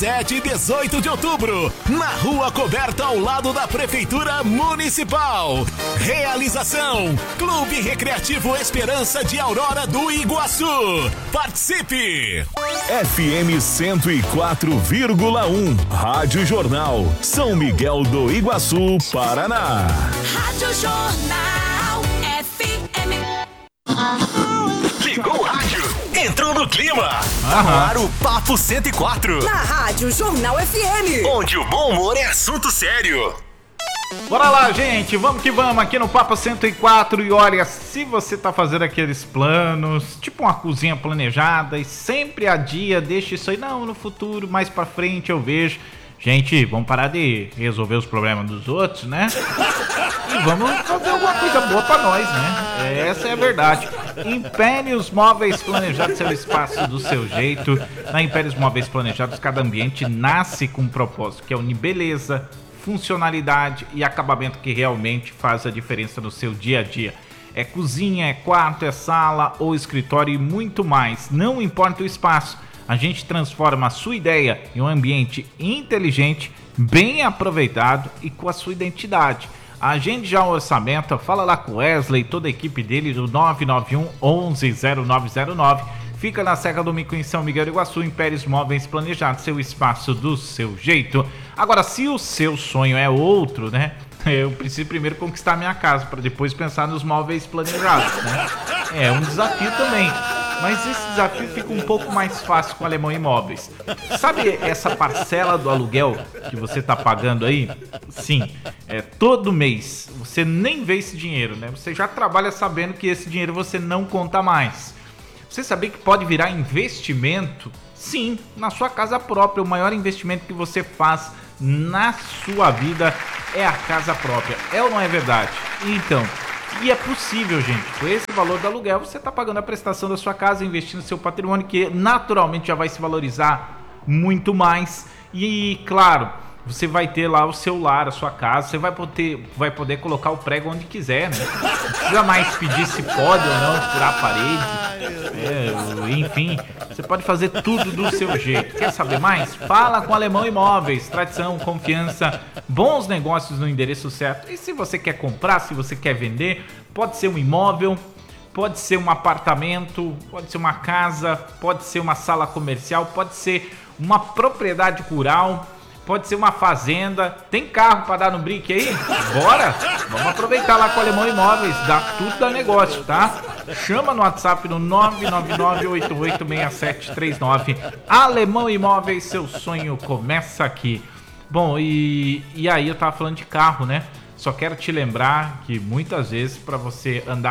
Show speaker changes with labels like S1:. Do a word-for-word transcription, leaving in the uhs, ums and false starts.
S1: sete e dezoito de outubro, na Rua Coberta ao lado da Prefeitura Municipal. Realização: Clube Recreativo Esperança de Aurora do Iguaçu. Participe! F M cento e quatro vírgula um, Rádio Jornal, São Miguel do Iguaçu, Paraná.
S2: Rádio Jornal F M.
S1: Ligou o rádio, entrou no clima.
S3: Aham.
S1: Para o Papo cento e quatro.
S2: Na Rádio Jornal F M.
S1: Onde o bom humor é assunto sério.
S3: Bora lá, gente, vamos que vamos aqui no Papo cento e quatro. E olha, se você tá fazendo aqueles planos, tipo uma cozinha planejada e sempre adia, deixa isso aí, não, no futuro, mais pra frente eu vejo. Gente, vamos parar de resolver os problemas dos outros, né? E vamos fazer alguma coisa boa pra nós, né? Essa é a verdade. Impérios Móveis Planejados, seu espaço do seu jeito. Na Impérios Móveis Planejados, cada ambiente nasce com um propósito, que é unir beleza, funcionalidade e acabamento que realmente faz a diferença no seu dia a dia. É cozinha, é quarto, é sala ou escritório e muito mais. Não importa o espaço, a gente transforma a sua ideia em um ambiente inteligente, bem aproveitado e com a sua identidade. Agende já o orçamento, fala lá com o Wesley e toda a equipe dele do nove nove um, onze, zero nove zero nove. Fica na Serra do Mico, em São Miguel do Iguaçu. Impérios Móveis Planejados, seu espaço do seu jeito. Agora, se o seu sonho é outro, né? Eu preciso primeiro conquistar minha casa, para depois pensar nos móveis planejados, né? É um desafio também. Mas esse desafio fica um pouco mais fácil com o Alemão Imóveis. Sabe essa parcela do aluguel que você está pagando aí? Sim, é todo mês. Você nem vê esse dinheiro, né? Você já trabalha sabendo que esse dinheiro você não conta mais. Você sabia que pode virar investimento? Sim, na sua casa própria. O maior investimento que você faz na sua vida é a casa própria. É ou não é verdade? Então... E é possível, gente. Com esse valor do aluguel, você está pagando a prestação da sua casa, investindo no seu patrimônio, que naturalmente já vai se valorizar muito mais. E, claro, você vai ter lá o seu lar, a sua casa. Você vai poder, vai poder colocar o prego onde quiser, né? Não precisa mais pedir se pode ou não furar a parede. É, enfim, você pode fazer tudo do seu jeito. Quer saber mais? Fala com Alemão Imóveis. Tradição, confiança, bons negócios no endereço certo. E se você quer comprar, se você quer vender, pode ser um imóvel, pode ser um apartamento, pode ser uma casa, pode ser uma sala comercial, pode ser uma propriedade rural, pode ser uma fazenda. Tem carro para dar no brick aí? Bora! Vamos aproveitar lá com o Alemão Imóveis, dá tudo dá negócio, tá? Chama no WhatsApp no nove nove nove, oito oito seis sete três nove. Alemão Imóveis, seu sonho começa aqui. Bom, e, e aí eu tava falando de carro, né? Só quero te lembrar que muitas vezes para você andar